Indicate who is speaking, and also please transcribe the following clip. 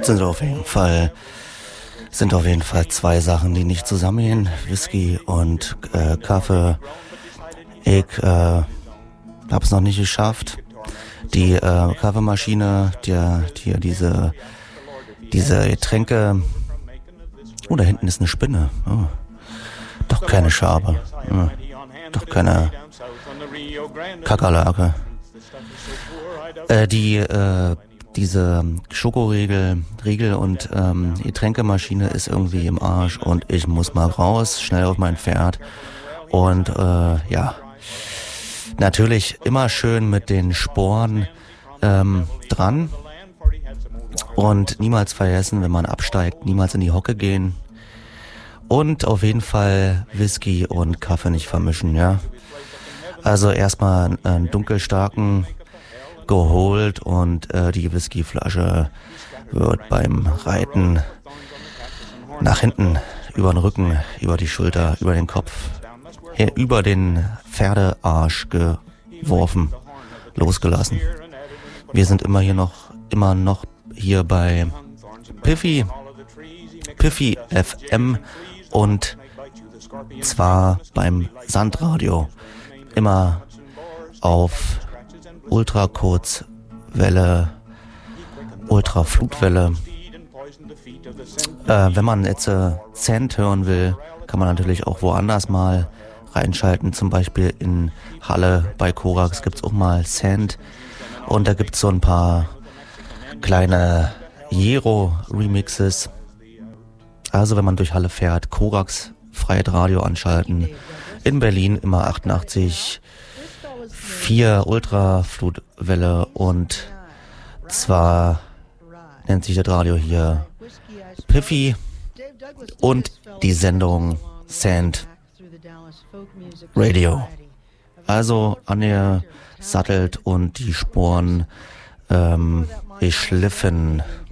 Speaker 1: sind auf jeden Fall zwei Sachen, die nicht zusammengehen. Whisky und Kaffee. Ich hab's noch nicht geschafft. Die Kaffeemaschine, diese Getränke. Oh, da hinten ist eine Spinne. Oh. Doch keine Schabe. Oh. Doch keine Kakerlake. Diese Schokoriegel und Getränkemaschine ist irgendwie im Arsch und ich muss mal raus, schnell auf mein Pferd. Und natürlich immer schön mit den Sporen dran und niemals vergessen, wenn man absteigt, niemals in die Hocke gehen und auf jeden Fall Whisky und Kaffee nicht vermischen, ja. Also erstmal einen dunkelstarken geholt und die Whiskyflasche wird beim Reiten nach hinten, über den Rücken, über die Schulter, über den Kopf, über den Pferdearsch geworfen, losgelassen. Wir sind immer noch hier bei Piffy FM und zwar beim Sandradio, immer auf Ultrakurzwelle, Ultraflutwelle. Wenn man jetzt Sand hören will, kann man natürlich auch woanders mal reinschalten. Zum Beispiel in Halle bei Korax gibt's auch mal Sand. Und da gibt's so ein paar kleine Jero-Remixes. Also wenn man durch Halle fährt, Korax, Freiheit Radio anschalten. In Berlin immer 88,4 Ultraflutwelle und zwar nennt sich das Radio hier Piffy und die Sendung Sand Radio. Also angesattelt und die Sporen geschliffen.